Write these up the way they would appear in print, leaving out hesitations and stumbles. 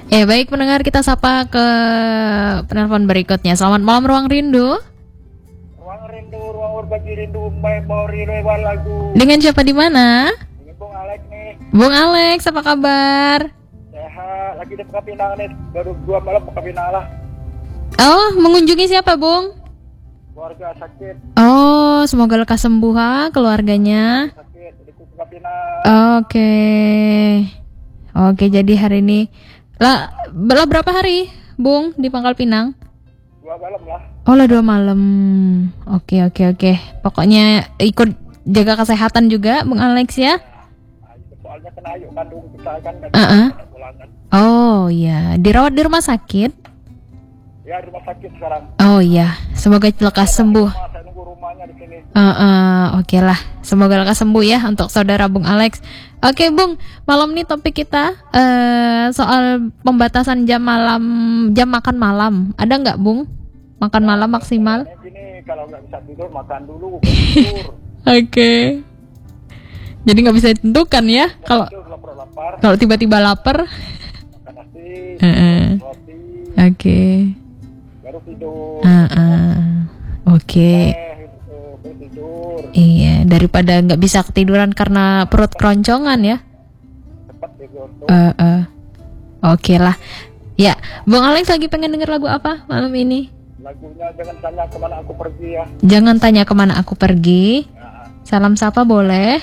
Baik pendengar, kita sapa ke penelpon berikutnya. Selamat malam Ruang Rindu. Ruang rindu, ruang berbagi rindu, memori lewat lagu. Dengan siapa di mana? Ini Bung Alex nih, Bung Alex, apa kabar? sehat. Lagi di Pekapinang nih, baru 2 malam Pekapinang lah. Oh, mengunjungi siapa, Bung? Keluarga sakit, Oh, semoga lekas sembuh keluarganya. sakit di Pekapinang. Oke. Oke, jadi hari ini lah berapa hari, Bung, di Pangkal Pinang? 2 malam lah. Oh lah 2 malam. Oke. Pokoknya ikut jaga kesehatan juga, Bung Alex ya. Nah, itu soalnya kena ayuk kandung kita kan pulangan. Oh iya, dirawat di rumah sakit. Ya di rumah sakit sekarang. Oh iya, semoga lekas sembuh. Saya nunggu rumahnya di sini. Oke lah, semoga lekas sembuh ya untuk saudara Bung Alex. Oke Bung, malam ini topik kita soal pembatasan jam makan malam. Ada nggak Bung? Makan malam maksimal? Gini, kalau nggak bisa tidur makan dulu, baru tidur. Oke. Jadi nggak bisa ditentukan ya kalau Tidur lapar, tiba-tiba lapar. makan nasi, roti, Oke. baru tidur. Oke. Baru tidur. Iya, daripada nggak bisa ketiduran karena perut keroncongan ya. Cepat tidur tuh. Oke lah. Ya, Bung Alex lagi pengen denger lagu apa malam ini? Lagunya jangan tanya kemana aku pergi ya. Jangan tanya kemana aku pergi. Nah, Salam sapa boleh.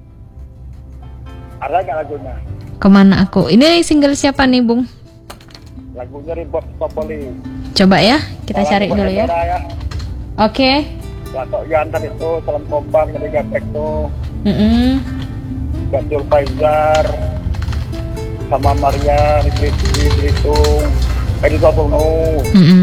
ada nggak lagunya? Kemana aku? Ini single siapa nih, Bung? Lagunya Ribot Popoli. Coba ya, kita cari dulu ya. Ya. Oke. Batok Yantan itu, Salam Kompak, dari Gapek tuh. Gatul Faizar, sama Maria, di Belitung. Di Babonu.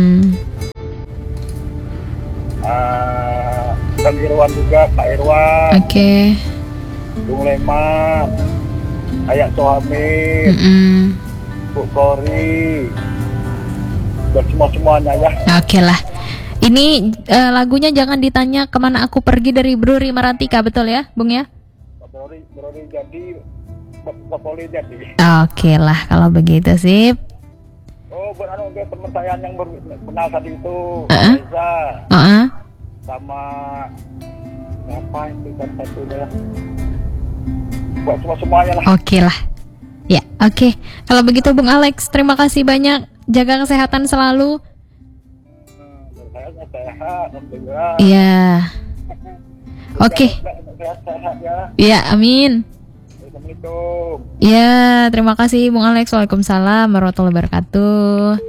Dan Irwan juga, Pak Irwan. Oke. Bung Leman, Ayak Sohamid, Bu Kori, dan semua-semuanya ya. Oke lah. Ini lagunya jangan ditanya kemana aku pergi dari Bruri Marantika, betul ya, Bung ya? Brori jadi, Popoli jadi. Oke lah, kalau begitu sip. Oh, dia teman saya yang kenal tadi itu, Reza, sama apa itu kan satunya. Buat semua-semuanya lah. Oke lah. Ya, oke. Kalau begitu Bung Alex, terima kasih banyak. Jaga kesehatan selalu. Saya sehat, alhamdulillah. Iya. Oke. Sehat ya. Iya, amin. Assalamualaikum. Iya, terima kasih Bung Alex. Waalaikumsalam warahmatullahi wabarakatuh.